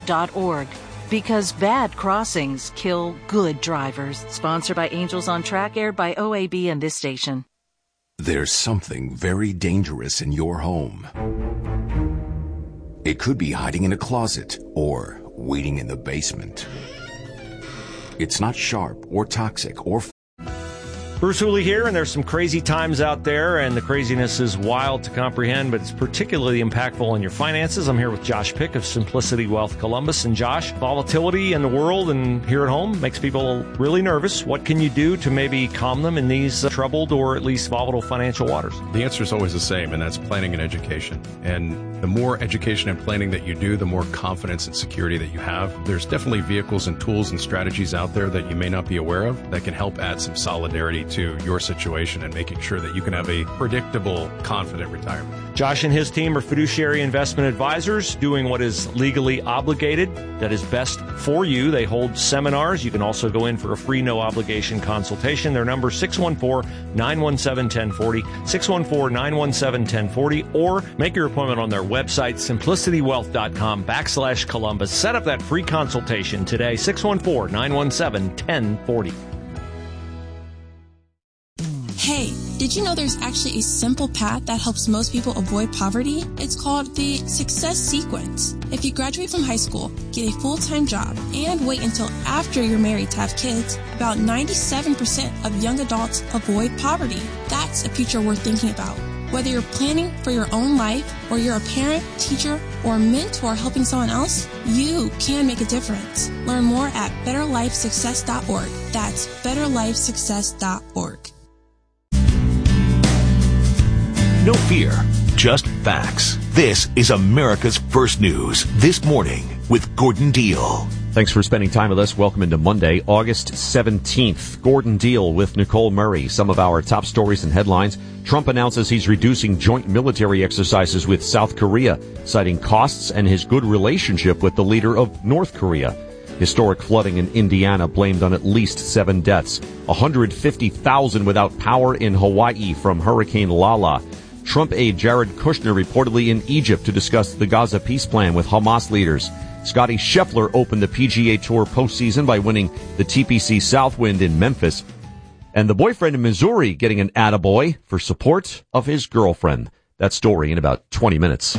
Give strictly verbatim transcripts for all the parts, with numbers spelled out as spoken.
dot org. Because bad crossings kill good drivers. Sponsored by Angels on Track, aired by O A B and this station. There's something very dangerous in your home. It could be hiding in a closet or waiting in the basement. It's not sharp or toxic or Bruce Hooley here, and there's some crazy times out there, and the craziness is wild to comprehend, but it's particularly impactful on your finances. I'm here with Josh Pick of Simplicity Wealth Columbus. And Josh, volatility in the world and here at home makes people really nervous. What can you do to maybe calm them in these uh, troubled or at least volatile financial waters? The answer is always the same, and that's planning and education. And the more education and planning that you do, the more confidence and security that you have. There's definitely vehicles and tools and strategies out there that you may not be aware of that can help add some solidarity to your situation and making sure that you can have a predictable, confident retirement. Josh and his team are fiduciary investment advisors doing what is legally obligated, that is best for you. They hold seminars. You can also go in for a free, no-obligation consultation. Their number is six one four, nine one seven, one zero four zero, six one four, nine one seven, one zero four zero, or make your appointment on their website, simplicitywealth.com backslash Columbus. Set up that free consultation today, six one four, nine one seven, one zero four zero. Hey, did you know there's actually a simple path that helps most people avoid poverty? It's called the Success Sequence. If you graduate from high school, get a full-time job, and wait until after you're married to have kids, about ninety-seven percent of young adults avoid poverty. That's a future worth thinking about. Whether you're planning for your own life, or you're a parent, teacher, or mentor helping someone else, you can make a difference. Learn more at better life success dot org. That's better life success dot org. No fear, just facts. This is America's First News This Morning with Gordon Deal. Thanks for spending time with us. Welcome into Monday, August seventeenth. Gordon Deal with Nicole Murray. Some of our top stories and headlines. Trump announces he's reducing joint military exercises with South Korea, citing costs and his good relationship with the leader of North Korea. Historic flooding in Indiana blamed on at least seven deaths. one hundred fifty thousand without power in Hawaii from Hurricane Lala. Trump aide Jared Kushner reportedly in Egypt to discuss the Gaza peace plan with Hamas leaders. Scotty Scheffler opened the P G A Tour postseason by winning the T P C Southwind in Memphis. And the boyfriend in Missouri getting an attaboy for support of his girlfriend. That story in about twenty minutes.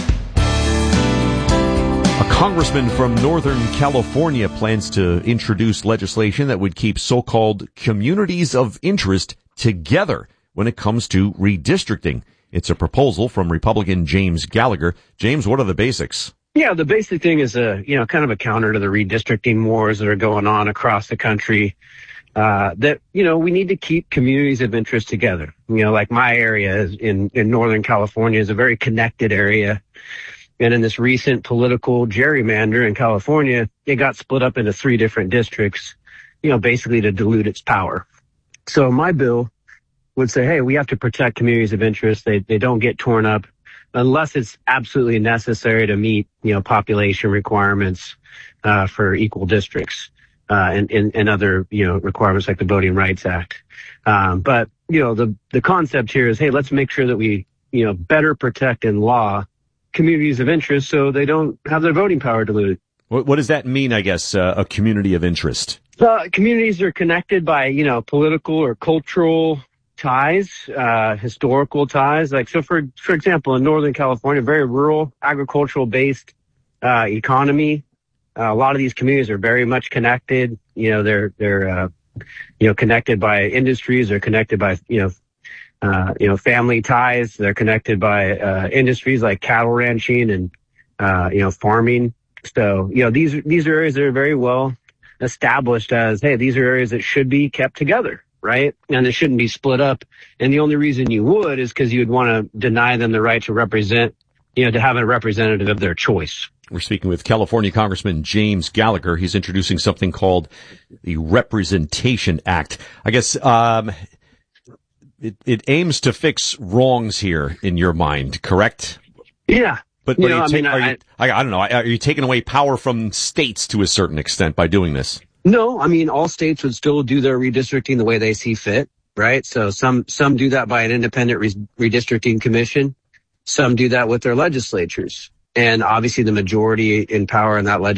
A congressman from Northern California plans to introduce legislation that would keep so-called communities of interest together when it comes to redistricting. It's a proposal from Republican James Gallagher. James, what are the basics? Yeah, the basic thing is a, you know, kind of a counter to the redistricting wars that are going on across the country. Uh, that, you know, we need to keep communities of interest together. You know, like my area is in, in Northern California is a very connected area. And in this recent political gerrymander in California, it got split up into three different districts, you know, basically to dilute its power. So my bill would say, hey, we have to protect communities of interest. They they don't get torn up unless it's absolutely necessary to meet, you know, population requirements uh, for equal districts uh, and, and, and other, you know, requirements like the Voting Rights Act. Um, but, you know, the, the concept here is, hey, let's make sure that we, you know, better protect in law communities of interest so they don't have their voting power diluted. What, what does that mean, I guess, uh, a community of interest? Uh, communities are connected by, you know, political or cultural ties, uh, historical ties. Like, so for, for example, in Northern California, very rural, agricultural based, uh, economy. Uh, a lot of these communities are very much connected. You know, they're, they're, uh, you know, connected by industries. They're connected by, you know, uh, you know, family ties. They're connected by, uh, industries like cattle ranching and, uh, you know, farming. So, you know, these, these are areas that are very well established as, hey, these are areas that should be kept together. Right? And it shouldn't be split up. And the only reason you would is because you would want to deny them the right to represent, you know, to have a representative of their choice. We're speaking with California Congressman James Gallagher. He's introducing something called the Representation Act. I guess, um, it, it aims to fix wrongs here in your mind, correct? Yeah. But, but you know, are, you I, mean, ta- are I, you, I, I don't know, are you taking away power from states to a certain extent by doing this? No, I mean, all states would still do their redistricting the way they see fit, right? So some, some do that by an independent re- redistricting commission. Some do that with their legislatures. And obviously the majority in power in that legislature